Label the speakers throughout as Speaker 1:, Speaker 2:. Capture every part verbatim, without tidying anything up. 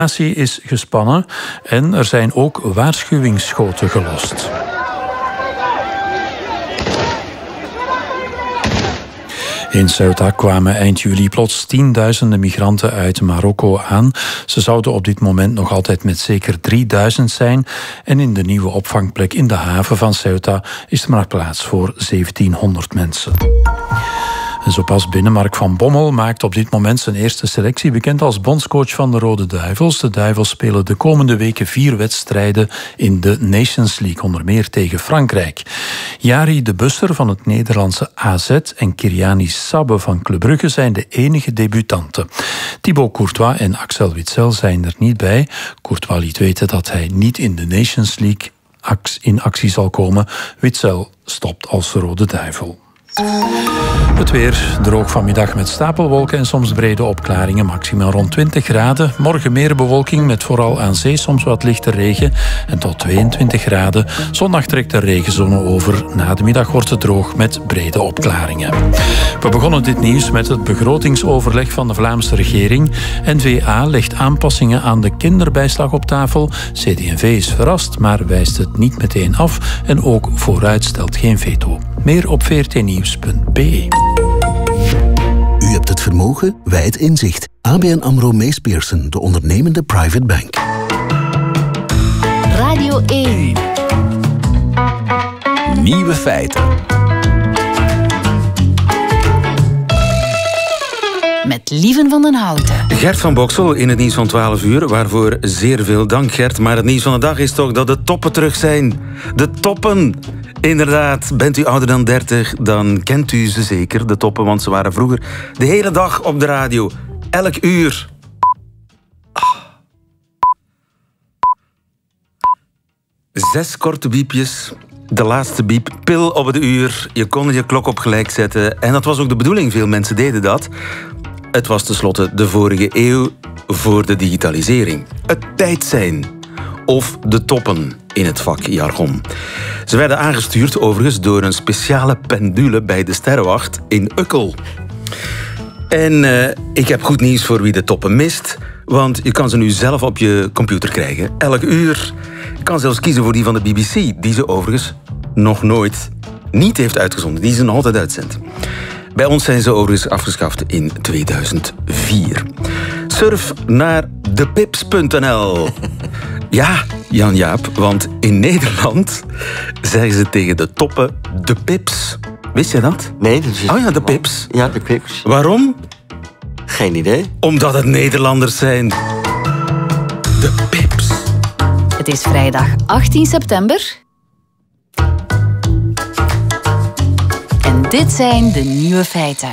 Speaker 1: is gespannen en er zijn ook waarschuwingsschoten gelost. In Ceuta kwamen eind juli plots tienduizenden migranten uit Marokko aan. Ze zouden op dit moment nog altijd met zeker drieduizend zijn. En in de nieuwe opvangplek in de haven van Ceuta is er maar plaats voor zeventienhonderd mensen. En zo pas binnen Mark van Bommel maakt op dit moment zijn eerste selectie bekend als bondscoach van de Rode Duivels. De Duivels spelen de komende weken vier wedstrijden in de Nations League, onder meer tegen Frankrijk. Jari de Busser van het Nederlandse A Z en Kiriani Sabbe van Club Brugge zijn de enige debutanten. Thibaut Courtois en Axel Witsel zijn er niet bij. Courtois liet weten dat hij niet in de Nations League in actie zal komen. Witsel stopt als Rode Duivel. Het weer droog vanmiddag met stapelwolken en soms brede opklaringen, maximaal rond twintig graden. Morgen meer bewolking met vooral aan zee soms wat lichte regen en tot tweeëntwintig graden. Zondag trekt de regenzone over. Na de middag wordt het droog met brede opklaringen. We begonnen dit nieuws met het begrotingsoverleg van de Vlaamse regering. N V A legt aanpassingen aan de kinderbijslag op tafel. C D en V is verrast, maar wijst het niet meteen af en ook vooruit stelt geen veto. Meer op v r t nieuws punt b e.
Speaker 2: U hebt het vermogen, wij het inzicht. A B N AMRO Mees Pierson, de ondernemende private bank.
Speaker 3: Radio één.
Speaker 4: Nieuwe feiten.
Speaker 3: Met Lieven van den Houten.
Speaker 5: Gert van Boksel in het nieuws van twaalf uur, waarvoor zeer veel dank, Gert. Maar het nieuws van de dag is toch dat de toppen terug zijn. De toppen! Inderdaad, bent u ouder dan dertig, dan kent u ze zeker, de toppen, want ze waren vroeger de hele dag op de radio. Elk uur. Ah. Zes korte biepjes. De laatste biep, pil op het uur. Je kon je klok op gelijk zetten. En dat was ook de bedoeling, veel mensen deden dat. Het was tenslotte de vorige eeuw voor de digitalisering. Het tijd zijn. Of de toppen in het vakjargon. Ze werden aangestuurd overigens door een speciale pendule bij de Sterrenwacht in Ukkel. En uh, ik heb goed nieuws voor wie de toppen mist, want je kan ze nu zelf op je computer krijgen. Elk uur. Je kan zelfs kiezen voor die van de B B C, die ze overigens nog nooit niet heeft uitgezonden. Die ze nog altijd uitzendt. Bij ons zijn ze overigens afgeschaft in tweeduizend vier. Surf naar de pips punt n l. Ja, Jan-Jaap, want in Nederland zeggen ze tegen de toppen de pips. Wist je dat?
Speaker 6: Nee, dat is...
Speaker 5: Oh ja, de pips.
Speaker 6: Ja, de pips.
Speaker 5: Waarom?
Speaker 6: Geen idee.
Speaker 5: Omdat het Nederlanders zijn. De pips.
Speaker 3: Het is vrijdag achttien september. En dit zijn de nieuwe feiten.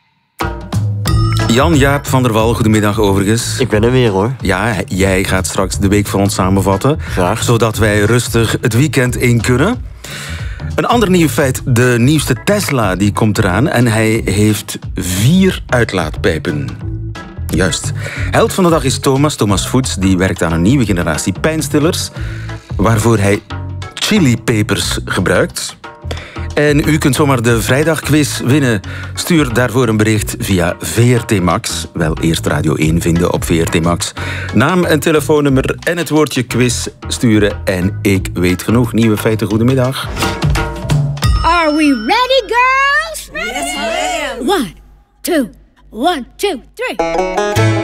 Speaker 5: Jan-Jaap van der Wal, goedemiddag overigens.
Speaker 6: Ik ben er weer, hoor.
Speaker 5: Ja, jij gaat straks de week voor ons samenvatten.
Speaker 6: Graag.
Speaker 5: Zodat wij rustig het weekend in kunnen. Een ander nieuw feit, de nieuwste Tesla die komt eraan. En hij heeft vier uitlaatpijpen. Juist. Held van de dag is Thomas, Thomas Voets. Die werkt aan een nieuwe generatie pijnstillers, waarvoor hij chilipepers gebruikt. En u kunt zomaar de vrijdagquiz winnen. Stuur daarvoor een bericht via V R T Max. Wel eerst Radio één vinden op V R T Max. Naam en telefoonnummer en het woordje quiz sturen. En ik weet genoeg. Nieuwe feiten, goedemiddag.
Speaker 7: Are we ready, girls? Ready? Yes, ma'am. One, two, one, two, three.